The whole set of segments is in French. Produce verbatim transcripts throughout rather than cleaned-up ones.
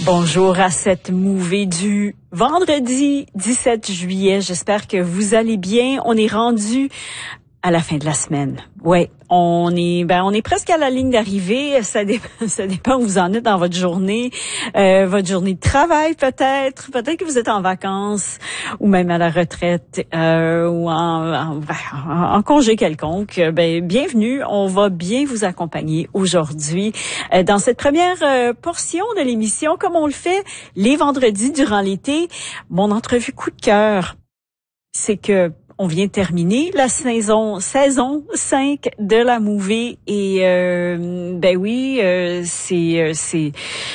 Bonjour à cette mouvée du vendredi dix-sept juillet. J'espère que vous allez bien. On est rendu à la fin de la semaine. Ouais, on est ben on est presque à la ligne d'arrivée. Ça dépend, ça dépend où vous en êtes dans votre journée, euh, votre journée de travail peut-être, peut-être que vous êtes en vacances ou même à la retraite euh, ou en, en, en, en congé quelconque. Ben bienvenue, on va bien vous accompagner aujourd'hui euh, dans cette première euh, portion de l'émission, comme on le fait les vendredis durant l'été. Mon entrevue coup de cœur, c'est que on vient de terminer la saison saison cinq de la mouvée et euh, ben oui, euh, c'est euh, c'est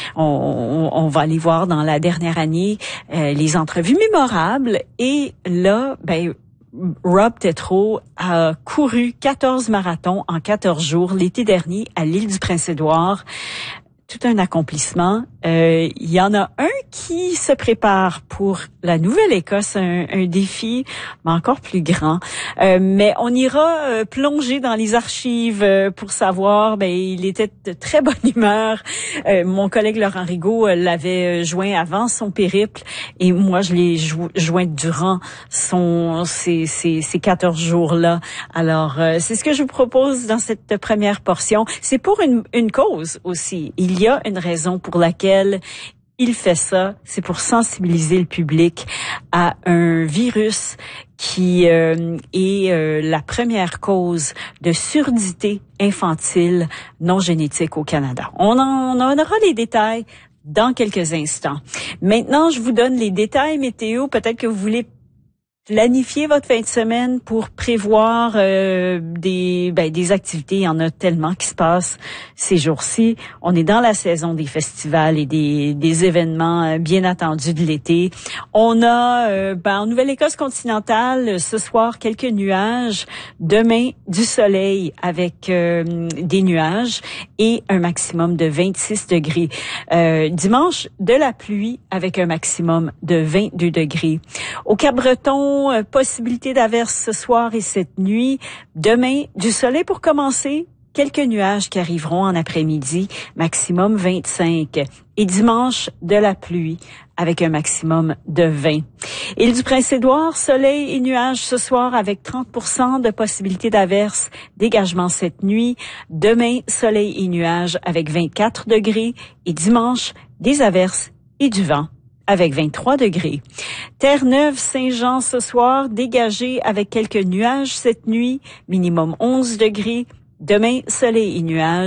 on, on va aller voir dans la dernière année euh, les entrevues mémorables et là ben Rob Tétrault a couru quatorze marathons en quatorze jours l'été dernier à l'île du Prince-Édouard. Tout un accomplissement. Euh, il y en a un qui se prépare pour la Nouvelle-Écosse, un, un défi, mais encore plus grand. Euh, mais on ira euh, plonger dans les archives euh, pour savoir. Ben, il était de très bonne humeur. Euh, mon collègue Laurent Rigaud euh, l'avait joint avant son périple, et moi je l'ai jo- joint durant son ces ces, ces quatorze jours-là. Alors, euh, c'est ce que je vous propose dans cette première portion. C'est pour une une cause aussi. Il y a une raison pour laquelle il fait ça, c'est pour sensibiliser le public à un virus qui euh, est euh, la première cause de surdité infantile non génétique au Canada. On en, on en aura les détails dans quelques instants. Maintenant, je vous donne les détails météo. Peut-être que vous voulez planifier votre fin de semaine pour prévoir euh, des ben, des activités. Il y en a tellement qui se passent ces jours-ci. On est dans la saison des festivals et des des événements bien attendus de l'été. On a euh, ben, en Nouvelle-Écosse continentale ce soir quelques nuages. Demain du soleil avec euh, des nuages et un maximum de vingt-six degrés. Euh, dimanche de la pluie avec un maximum de vingt-deux degrés. Au Cap-Breton, possibilité d'averses ce soir et cette nuit. Demain, du soleil pour commencer. Quelques nuages qui arriveront en après-midi, maximum vingt-cinq. Et dimanche, de la pluie avec un maximum de vingt. Île du Prince-Édouard, soleil et nuages ce soir avec trente pour cent de possibilité d'averses, dégagement cette nuit. Demain, soleil et nuages avec vingt-quatre degrés. Et dimanche, des averses et du vent avec vingt-trois degrés. Terre-Neuve, Saint-Jean ce soir, dégagé avec quelques nuages cette nuit, minimum onze degrés. Demain, soleil et nuages.